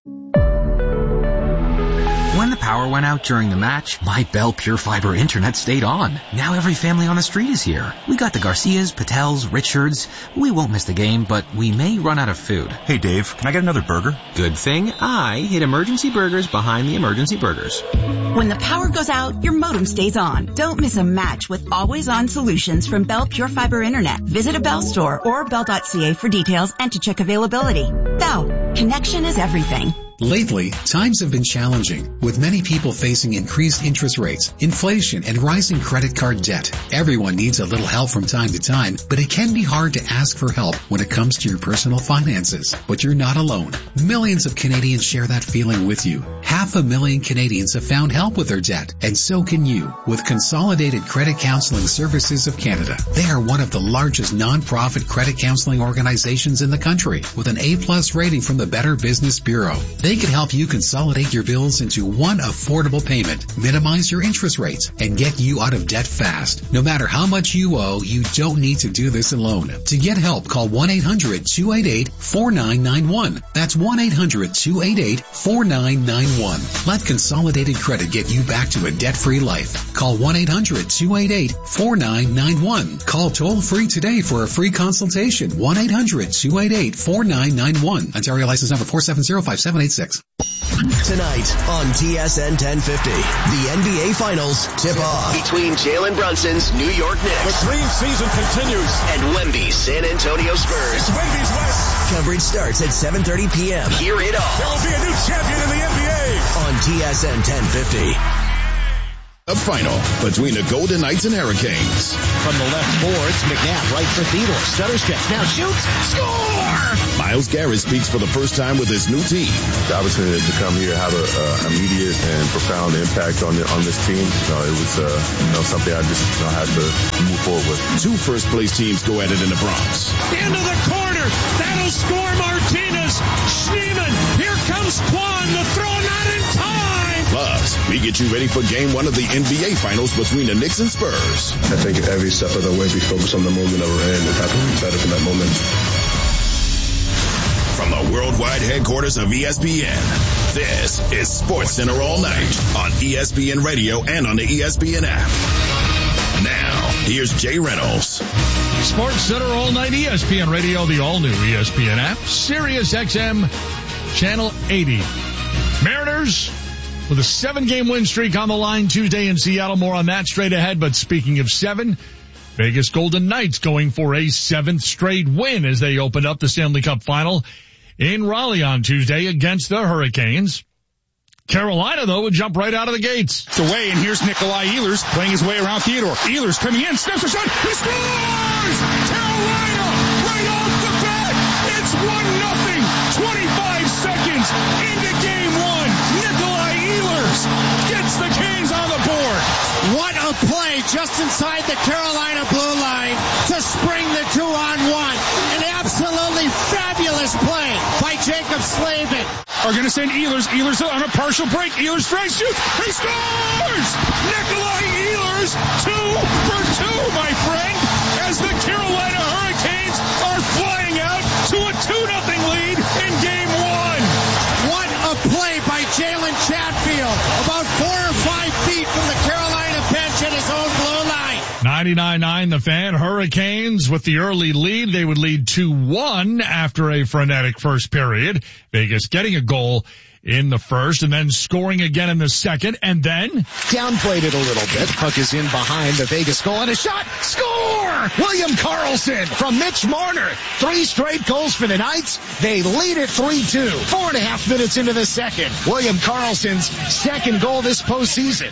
When the power went out during the match, my Bell Pure Fiber internet stayed on. Now every family on the street is here. We got the Garcias, Patels, Richards. We won't miss the game, but we may run out of food. Hey Dave, can I get another burger? Good thing I hid Emergency Burgers behind the Emergency Burgers. When the power goes out, your modem stays on. Don't miss a match with always-on solutions from Bell Pure Fiber Internet. Visit a Bell store or bell dot c a for details and to check availability. Bell, connection is everything. Lately, times have been challenging, with many people facing increased interest rates, inflation, and rising credit card debt. Everyone needs a little help from time to time, but it can be hard to ask for help when it comes to your personal finances. But you're not alone. Millions of Canadians share that feeling with you. Half a million Canadians have found help with their debt, and so can you, with Consolidated Credit Counseling Services of Canada. They are one of the largest non-profit credit counseling organizations in the country, with an A-plus rating from the Better Business Bureau. They can help you consolidate your bills into one affordable payment, minimize your interest rates, and get you out of debt fast. No matter how much you owe, you don't need to do this alone. To get help, call one eight hundred two eight eight four nine nine one. That's one eight hundred two eight eight four nine nine one. Let Consolidated Credit get you back to a debt-free life. Call one eight hundred two eight eight four nine nine one. Call toll-free today for a free consultation. one eight hundred two eight eight four nine nine one. Ontario license number four seven zero five seven eight six. Tonight on T S N ten fifty, the N B A Finals tip-off between Jalen Brunson's New York Knicks. The dream season continues. And Wemby's San Antonio Spurs. It's Wemby's West. Coverage starts at seven thirty p.m. Hear it all. There will be a new champion in the N B A. On T S N ten fifty. The final between the Golden Knights and Hurricanes. From the left boards, McNabb right for Theodore. Stutter steps, now shoots, score! Myles Garrett speaks for the first time with his new team. The opportunity to come here have an uh, immediate and profound impact on the, on this team. You know, it was uh, you know, something I just you know, had to move forward with. Two first place teams go at it in the Bronx. Into the corner. That'll score Martinez. Schneemann. Here comes Kwan. The throw not in time. Plus, we get you ready for game one of the N B A Finals between the Knicks and Spurs. I think every step of the way we focus on the moment that we're in and how to be better for that moment. From the worldwide headquarters of E S P N, this is Sports Center All Night on E S P N Radio and on the E S P N app. Now, here's Jay Reynolds. Sports Center All Night, E S P N Radio, the all-new E S P N app, Sirius X M, Channel eighty. Mariners with a seven-game win streak on the line Tuesday in Seattle. More on that straight ahead. But speaking of seven, Vegas Golden Knights going for a seventh straight win as they opened up the Stanley Cup Final in Raleigh on Tuesday against the Hurricanes. Carolina, though, would jump right out of the gates. It's away, and here's Nikolai Ehlers playing his way around Theodore. Ehlers coming in, steps a shot, he scores! Carolina, right off the bat, it's one nothing. twenty-five seconds into game one. Nikolai Ehlers gets the Canes on the board. What a play just inside the Carolina blue line to spring the two on one. An absolutely fabulous play by Jacob Slavin. Are going to send Ehlers. Ehlers on a partial break. Ehlers strikes, shoots. He scores! Nikolai Ehlers, two for two, my friend, as the Carolina Hurricanes are flying out to a two nothing lead in game one. What a play by Jalen Chatfield, about four or five feet from the Carolina bench at his own blue line. ninety-nine nine The Fan. Hurricanes with the early lead. They would lead two one after a frenetic first period. Vegas getting a goal in the first and then scoring again in the second, and then downplayed it a little bit. Puck is in behind the Vegas goal and a shot. Score! William Karlsson from Mitch Marner. Three straight goals for the Knights. They lead it three two. Four and a half minutes into the second. William Karlsson's second goal this postseason.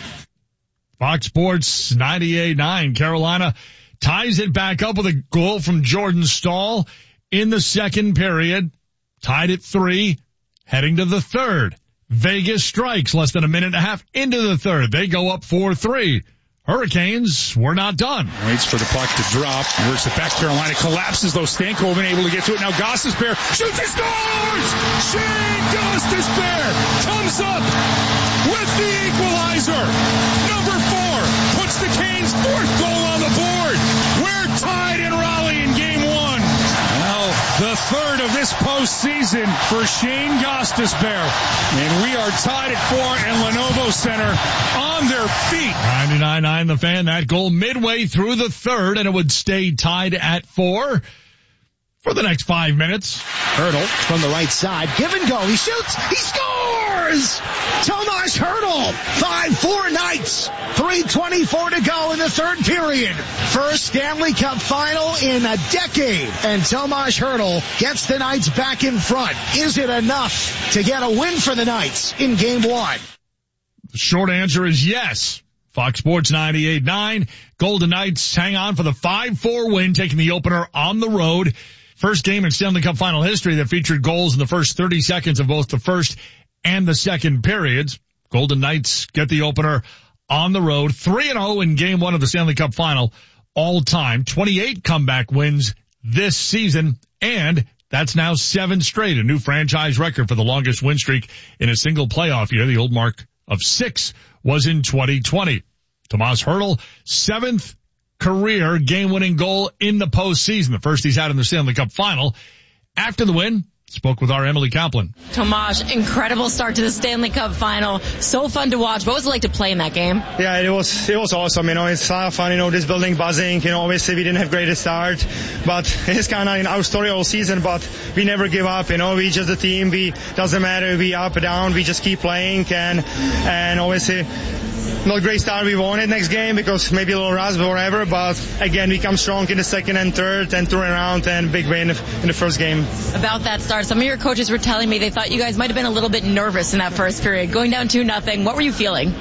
Fox Sports ninety-eight nine. Carolina ties it back up with a goal from Jordan Staal in the second period. Tied at three, heading to the third. Vegas strikes less than a minute and a half into the third. They go up four three. Hurricanes were not done. Waits for the puck to drop. Works it back. Carolina collapses, though. Stankoven able to get to it. Now Gostisbehere shoots and scores! Shane Gostisbehere comes up with the equalizer. Number four puts the Canes' fourth goal on the board. We're tied in Raleigh in game one. Well, the third of this postseason for Shane Gostisbehere. And we are tied at four in Lenovo Center on their feet. ninety-nine nine The Fan. That goal midway through the third, and it would stay tied at four for the next five minutes. Hertl from the right side. Give and go. He shoots. He scores! Tomas Hertl. five four Knights. three twenty-four to go in the third period. First Stanley Cup final in a decade. And Tomas Hertl gets the Knights back in front. Is it enough to get a win for the Knights in game one? The short answer is yes. Fox Sports ninety-eight nine. Golden Knights hang on for the five four win, taking the opener on the road. First game in Stanley Cup final history that featured goals in the first thirty seconds of both the first and the second periods. Golden Knights get the opener on the road. three and oh in game one of the Stanley Cup final all time. twenty-eight comeback wins this season, and that's now seven straight, a new franchise record for the longest win streak in a single playoff year. The old mark of six was in twenty twenty. Tomas Hertl, seventh career game-winning goal in the postseason, the first he's had in the Stanley Cup final. After the win, spoke with our Emily Kaplan. Tomas, incredible start to the Stanley Cup final. So fun to watch. What was it like to play in that game? Yeah, it was it was awesome. You know, it's a lot of fun. You know, this building buzzing. You know, obviously we didn't have greatest start, but it's kind of in our story all season. But we never give up. You know, we just a team. We doesn't matter. We up or down. We just keep playing, and and obviously not a great start we wanted next game because maybe a little rust or whatever, but again, we come strong in the second and third and turn around and big win in the first game. About that start, some of your coaches were telling me they thought you guys might have been a little bit nervous in that first period, going down two nothing. What were you feeling?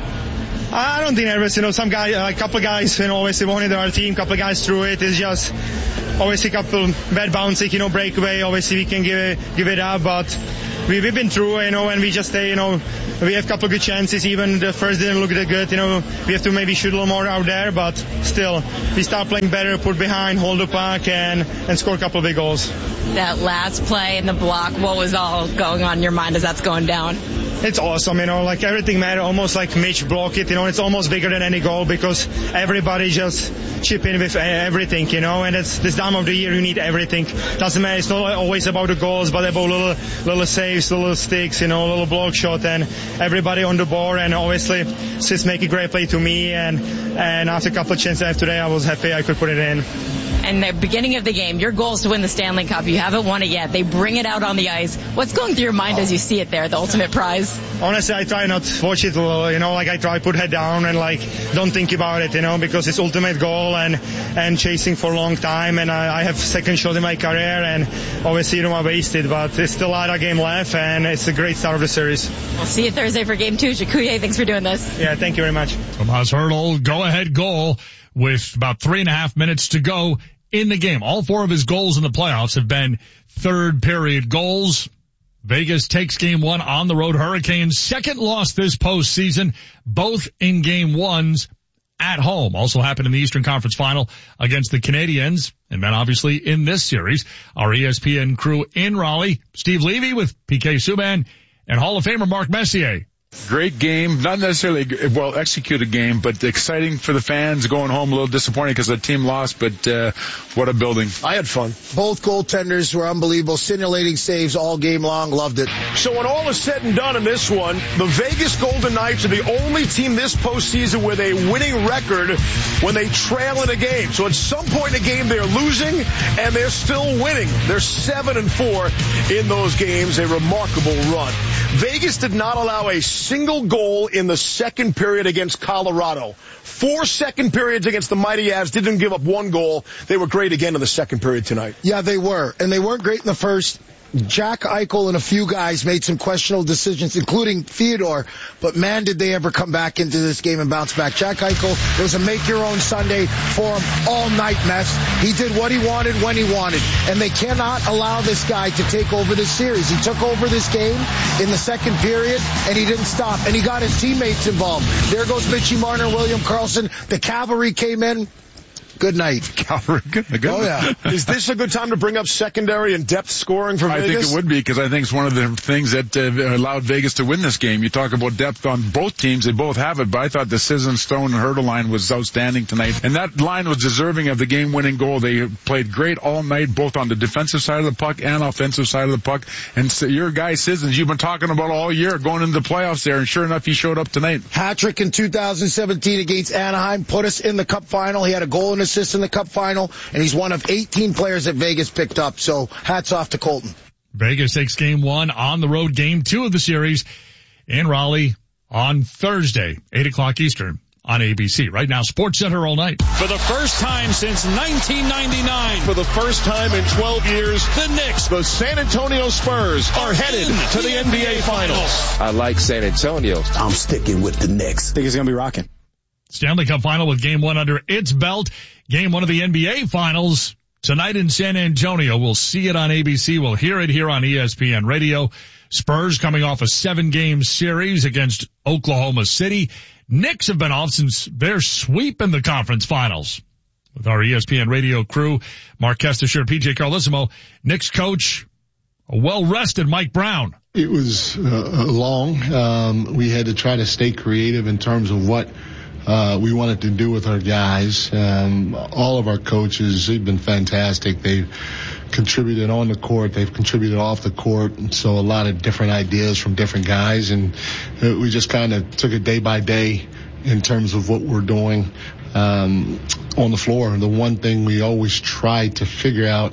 I don't think nervous. You know, some guy, a couple of guys, you know, obviously wanted our team, a couple of guys threw it. It's just obviously a couple bad bounces, you know, breakaway. Obviously we can give it, give it up, but we, we've been through, you know, and we just stay, you know, we have a couple of good chances. Even the first didn't look that good, you know. We have to maybe shoot a little more out there, but still, we start playing better, put behind, hold the puck, and, and score a couple of big goals. That last play in the block, what was all going on in your mind as that's going down? It's awesome, you know, like everything matters, almost like Mitch block it, you know, it's almost bigger than any goal because everybody just chip in with everything, you know, and it's this time of the year you need everything. Doesn't matter, it's not always about the goals, but about little little saves, little sticks, you know, little block shot, and everybody on the board, and obviously Sis make a great play to me, and, and after a couple of chances I have today, I was happy I could put it in. And the beginning of the game, your goal is to win the Stanley Cup. You haven't won it yet. They bring it out on the ice. What's going through your mind as you see it there, the ultimate prize? Honestly, I try not to watch it, you know, like I try to put head down and like don't think about it, you know, because it's ultimate goal and, and chasing for a long time, and I, I have second shot in my career, and obviously, you know, I wasted, but it's still a lot of game left, and it's a great start of the series. We'll see you Thursday for game two. Jakuye, thanks for doing this. Yeah, thank you very much. Tomas Hertl, go-ahead goal with about three and a half minutes to go in the game. All four of his goals in the playoffs have been third period goals. Vegas takes game one on the road. Hurricanes second loss this postseason, both in game ones at home. Also happened in the Eastern Conference Final against the Canadiens, and then obviously in this series. Our E S P N crew in Raleigh, Steve Levy with P K Subban and Hall of Famer Mark Messier. Great game, not necessarily a well executed game, but exciting for the fans. Going home a little disappointing because the team lost, but uh, what a building. I had fun. Both goaltenders were unbelievable, scintillating saves all game long. Loved it. So when all is said and done in this one, the Vegas Golden Knights are the only team this postseason with a winning record when they trail in a game. So at some point in the game they're losing and they're still winning. They're seven and four in those games, a remarkable run. Vegas did not allow a single goal in the second period against Colorado. Four second periods against the Mighty Avs, didn't give up one goal. They were great again in the second period tonight. Yeah, they were. And they weren't great in the first. Jack Eichel and a few guys made some questionable decisions, including Theodore, but man, did they ever come back into this game and bounce back. Jack Eichel, it was a make-your-own Sunday for him all night mess. He did what he wanted when he wanted, and they cannot allow this guy to take over this series. He took over this game in the second period, and he didn't stop, and he got his teammates involved. There goes Mitchie Marner, William Karlsson. The cavalry came in. Good night. Calvary, good, good. Oh, yeah. Is this a good time to bring up secondary and depth scoring for Vegas? I think it would be, because I think it's one of the things that uh, allowed Vegas to win this game. You talk about depth on both teams. They both have it, but I thought the Sisson, Stone, and Hertl line was outstanding tonight. And that line was deserving of the game-winning goal. They played great all night, both on the defensive side of the puck and offensive side of the puck. And so your guy, Sissons, you've been talking about all year, going into the playoffs there, and sure enough, he showed up tonight. Hat-trick in two thousand seventeen against Anaheim, put us in the Cup final. He had a goal and assist in the Cup final. And he's one of eighteen players that Vegas picked up, so hats off to Colton. Vegas takes game one on the road, game two of the series in Raleigh on Thursday, eight o'clock Eastern on A B C. Right now, Sports Center all night. For the first time since nineteen ninety-nine, for the first time in twelve years, the Knicks, the San Antonio Spurs, are headed to the N B A Finals. I like San Antonio. I'm sticking with the Knicks. I think he's going to be rocking. Stanley Cup Final with game one under its belt. Game one of the N B A Finals tonight in San Antonio. We'll see it on A B C. We'll hear it here on E S P N Radio. Spurs coming off a seven-game series against Oklahoma City. Knicks have been off since their sweep in the conference finals. With our E S P N Radio crew, Mark Kestisher, P J Carlissimo, Knicks coach, a well-rested Mike Brown. It was uh, long. Um, we had to try to stay creative in terms of what Uh, we wanted to do with our guys. Um, all of our coaches, they've been fantastic. They've contributed on the court. They've contributed off the court. And so a lot of different ideas from different guys. And uh, we just kind of took it day by day in terms of what we're doing um, on the floor. The one thing we always try to figure out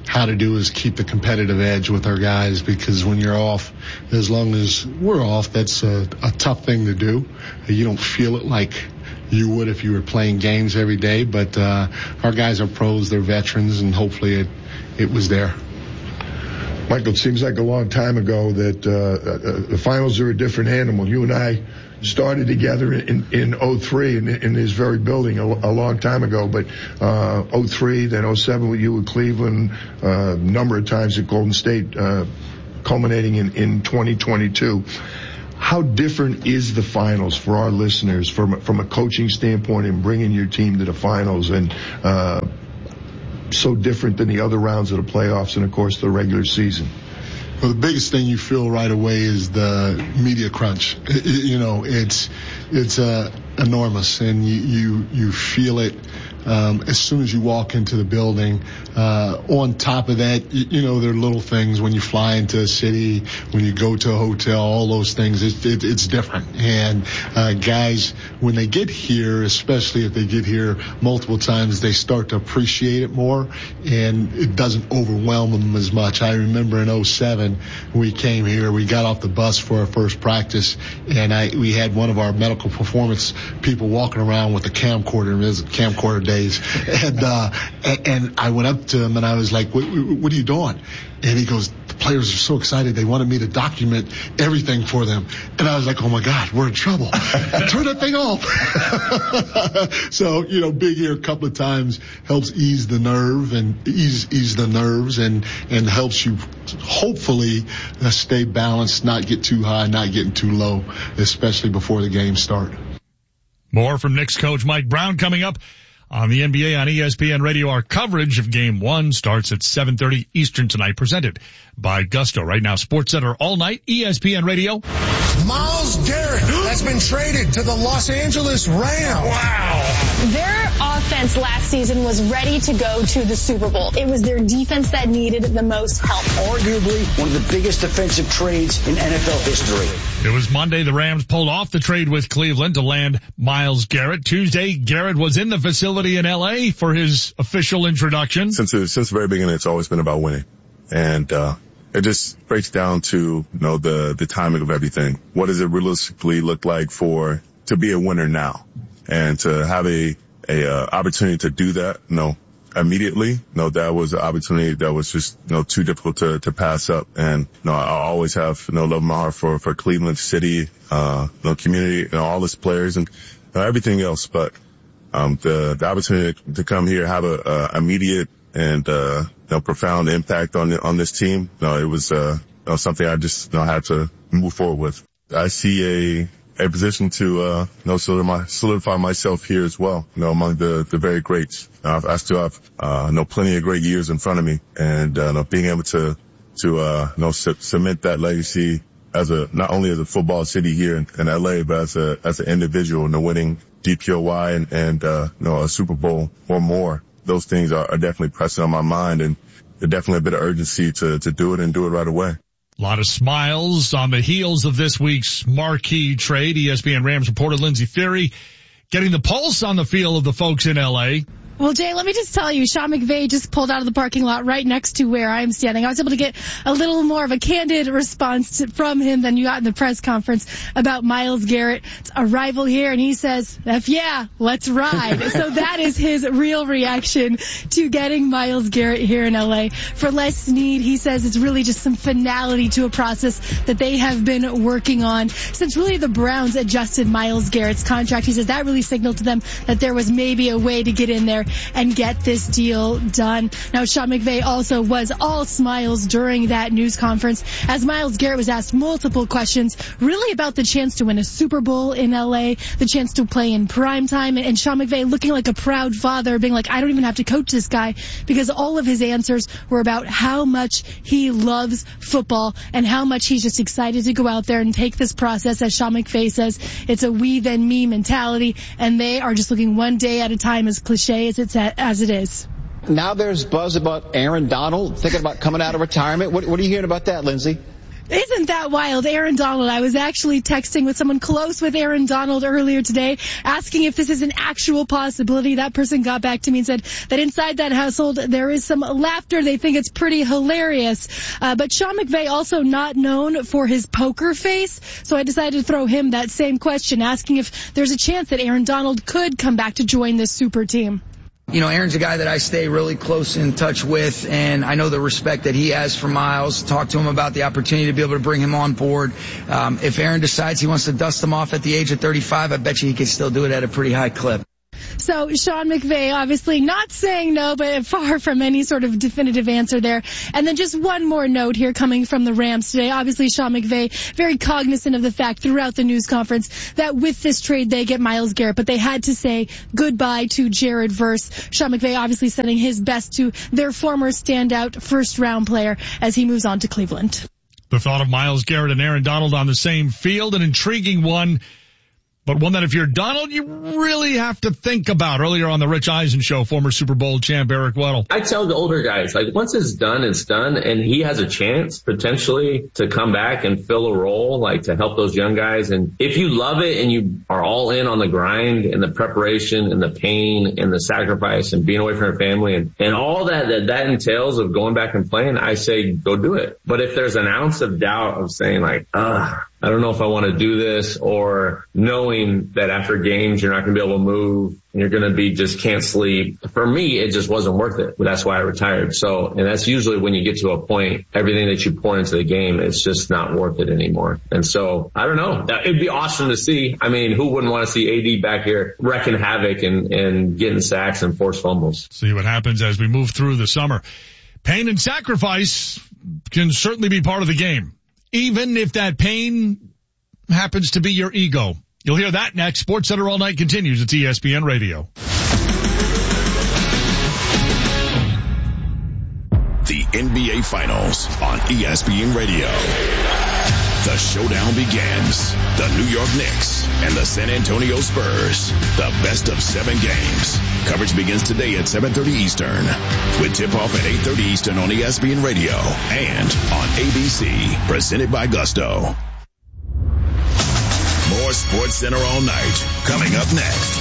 how to do is keep the competitive edge with our guys, because when you're off, as long as we're off, that's a, a tough thing to do. You don't feel it like you would if you were playing games every day, but uh, our guys are pros, they're veterans, and hopefully it, it was there. Michael, it seems like a long time ago that uh, uh, the finals are a different animal. You and I started together in, in oh three in, in this very building a, a long time ago, but uh, oh three, then oh seven with you with Cleveland, a uh, number of times at Golden State, uh, culminating in, in twenty twenty-two. How different is the finals for our listeners from, from a coaching standpoint and bringing your team to the finals, and uh, so different than the other rounds of the playoffs and, of course, the regular season? Well, the biggest thing you feel right away is the media crunch. It, you know, it's it's uh, enormous, and you, you, you feel it um, as soon as you walk into the building. Uh, on top of that, you, you know, there are little things when you fly into a city, when you go to a hotel, all those things. It, it, it's different. And uh, guys, when they get here, especially if they get here multiple times, they start to appreciate it more, and it doesn't overwhelm them as much. I remember in oh seven, we came here, we got off the bus for our first practice, and I we had one of our medical performance people walking around with a camcorder. It was camcorder days, and uh, and, and I went up to him and I was like, what, what are you doing? And he goes, the players are so excited, they wanted me to document everything for them. And I was like, oh my God, we're in trouble. Turn that thing off. So, you know, being here a couple of times helps ease the nerve and ease ease the nerves and, and helps you hopefully uh, stay balanced, not get too high, not getting too low, especially before the games start. More from Knicks coach Mike Brown coming up on the N B A on E S P N Radio. Our coverage of Game one starts at seven thirty Eastern tonight, presented by Gusto. Right now, SportsCenter all night, E S P N Radio. Myles Garrett has been traded to the Los Angeles Rams. Wow. Their offense last season was ready to go to the Super Bowl. It was their defense that needed the most help. Arguably one of the biggest defensive trades in N F L history. It was Monday. The Rams pulled off the trade with Cleveland to land Myles Garrett. Tuesday, Garrett was in the facility in L A for his official introduction. Since the, since the very beginning, it's always been about winning. And, uh, it just breaks down to, you know, the, the timing of everything. What does it realistically look like for, to be a winner now? And to have a, a, uh, opportunity to do that, you know, immediately, you know, that was an opportunity that was just, you know, too difficult to, to pass up. And, you know, I always have, you know, love in my heart for, for Cleveland City, uh, you know, community, you know, all its players and uh, everything else. But, um, the, the opportunity to come here, have a, a immediate and, uh, you know, profound impact on the, on this team. You know, it was, uh, you know, something I just, you know, had to move forward with. I see a, a position to, uh, you know, solidify, solidify myself here as well, you know, among the, the very greats. Uh, I still have, uh, you know, plenty of great years in front of me, and, uh, you know, being able to, to, uh, you know, c- cement that legacy as a, not only as a football city here in, in L A, but as a, as an individual, you know, winning D P O Y and, and, uh, you know, a Super Bowl or more. Those things are, are definitely pressing on my mind, and there's definitely a bit of urgency to, to do it and do it right away. A lot of smiles on the heels of this week's marquee trade. E S P N Rams reporter Lindsey Thiry getting the pulse on the feel of the folks in L A. Well, Jay, let me just tell you, Sean McVay just pulled out of the parking lot right next to where I'm standing. I was able to get a little more of a candid response to, from him than you got in the press conference about Myles Garrett's arrival here, and he says, F yeah, let's ride. So that is his real reaction to getting Myles Garrett here in L A. For Les Snead, he says it's really just some finality to a process that they have been working on since really the Browns adjusted Myles Garrett's contract. He says that really signaled to them that there was maybe a way to get in there and get this deal done. Now, Sean McVay also was all smiles during that news conference as Myles Garrett was asked multiple questions really about the chance to win a Super Bowl in L A, the chance to play in prime time, and Sean McVay looking like a proud father, being like, I don't even have to coach this guy, because all of his answers were about how much he loves football and how much he's just excited to go out there and take this process. As Sean McVay says, it's a we then me mentality, and they are just looking one day at a time, as cliche as it's at, as it is. Now there's buzz about Aaron Donald thinking about coming out of retirement. What, what are you hearing about that, Lindsey? Isn't that wild? Aaron Donald. I was actually texting with someone close with Aaron Donald earlier today, asking if this is an actual possibility. That person got back to me and said that inside that household there is some laughter. They think it's pretty hilarious. Uh, but Sean McVay also not known for his poker face, so I decided to throw him that same question, asking if there's a chance that Aaron Donald could come back to join this super team. You know, Aaron's a guy that I stay really close in touch with, and I know the respect that he has for Miles. Talk to him about the opportunity to be able to bring him on board. Um, if Aaron decides he wants to dust him off at the age of thirty-five, I bet you he can still do it at a pretty high clip. So Sean McVay obviously not saying no, but far from any sort of definitive answer there. And then just one more note here coming from the Rams today. Obviously Sean McVay very cognizant of the fact throughout the news conference that with this trade they get Myles Garrett, but they had to say goodbye to Jared Verse. Sean McVay obviously sending his best to their former standout first round player as he moves on to Cleveland. The thought of Myles Garrett and Aaron Donald on the same field, an intriguing one. But one that if you're Donald, you really have to think about. Earlier on the Rich Eisen show, former Super Bowl champ Eric Weddle. I tell the older guys, like, once it's done, it's done. And he has a chance potentially to come back and fill a role, like to help those young guys. And if you love it and you are all in on the grind and the preparation and the pain and the sacrifice and being away from your family and, and all that, that that entails of going back and playing, I say go do it. But if there's an ounce of doubt of saying like, ugh, I don't know if I want to do this, or knowing that after games you're not going to be able to move and you're going to be just can't sleep. For me, it just wasn't worth it. That's why I retired. So, and that's usually when you get to a point, everything that you pour into the game, it's just not worth it anymore. And so, I don't know. It'd be awesome to see. I mean, who wouldn't want to see A D back here wrecking havoc and, and getting sacks and forced fumbles? See what happens as we move through the summer. Pain and sacrifice can certainly be part of the game, even if that pain happens to be your ego. You'll hear that next. Sports Center All Night continues. It's E S P N Radio. The N B A Finals on E S P N Radio. The showdown begins. The New York Knicks and the San Antonio Spurs. The best of seven games. Coverage begins today at seven thirty Eastern. With tip-off at eight thirty Eastern on E S P N Radio and on A B C. Presented by Gusto. More Sports Center All Night coming up next.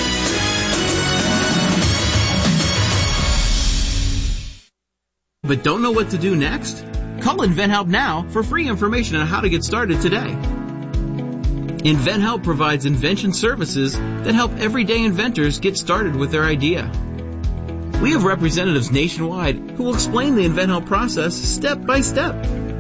But don't know what to do next? Call InventHelp now for free information on how to get started today. InventHelp provides invention services that help everyday inventors get started with their idea. We have representatives nationwide who will explain the InventHelp process step by step.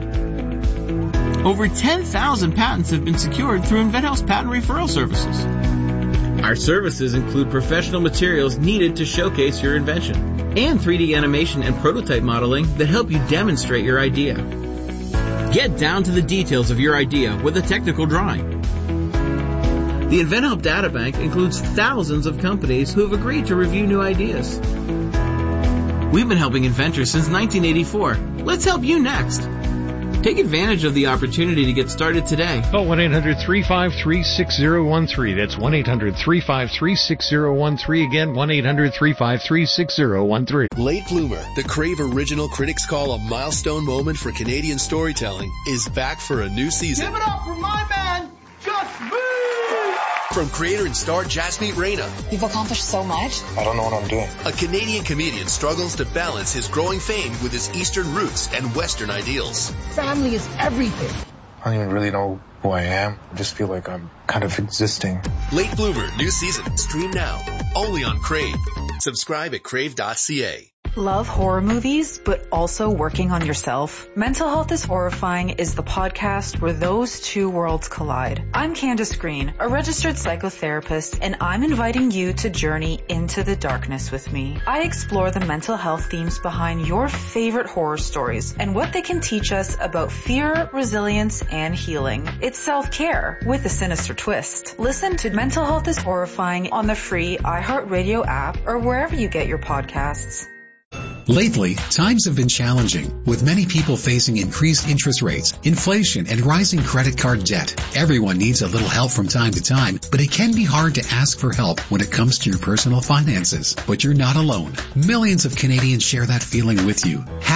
Over ten thousand patents have been secured through InventHelp's patent referral services. Our services include professional materials needed to showcase your invention and three D animation and prototype modeling that help you demonstrate your idea. Get down to the details of your idea with a technical drawing. The InventHelp Databank includes thousands of companies who have agreed to review new ideas. We've been helping inventors since nineteen eighty-four. Let's help you next. Take advantage of the opportunity to get started today. Call one eight hundred three five three six zero one three. That's one eight hundred three five three six zero one three. Again, one eight hundred three five three six zero one three. Late Bloomer, the Crave Original Critics Call a milestone moment for Canadian storytelling, is back for a new season. Give it up for my man, Just Me! From creator and star Jasmeet Reina. You've accomplished so much. I don't know what I'm doing. A Canadian comedian struggles to balance his growing fame with his Eastern roots and Western ideals. Family is everything. I don't even really know who I am. I just feel like I'm kind of existing. Late Bloomer, new season. Stream now. Only on Crave. Subscribe at crave dot c a. Love horror movies, but also working on yourself? Mental Health is Horrifying is the podcast where those two worlds collide. I'm Candace Green, a registered psychotherapist, and I'm inviting you to journey into the darkness with me. I explore the mental health themes behind your favorite horror stories and what they can teach us about fear, resilience, and healing. It's self-care with a sinister twist. Listen to Mental Health is Horrifying on the free iHeartRadio app or wherever you get your podcasts. Lately, times have been challenging, with many people facing increased interest rates, inflation, and rising credit card debt. Everyone needs a little help from time to time, but it can be hard to ask for help when it comes to your personal finances. But you're not alone. Millions of Canadians share that feeling with you. Have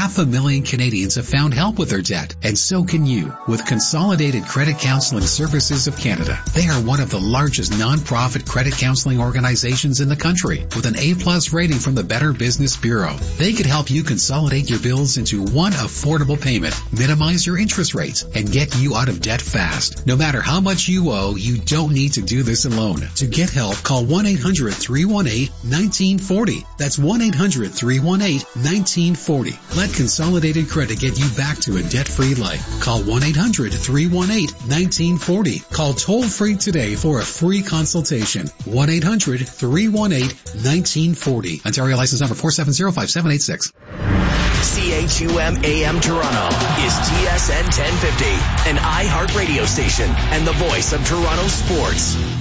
half a million Canadians have found help with their debt, and so can you with Consolidated Credit Counseling Services of Canada. They are one of the largest non-profit credit counseling organizations in the country with an A-plus rating from the Better Business Bureau. They could help you consolidate your bills into one affordable payment, minimize your interest rates, and get you out of debt fast. No matter how much you owe, you don't need to do this alone. To get help, call one eight hundred, three one eight, one nine four zero. That's one eight hundred, three one eight, one nine four zero. Let Consolidated Credit get you back to a debt-free life. Call one eight hundred, three one eight, one nine four zero. Call toll-free today for a free consultation. one eight hundred, three one eight, one nine four zero. Ontario license number four seven zero, five seven eight six. C H U M A M Toronto is T S N ten fifty, an iHeart radio station and the voice of Toronto sports.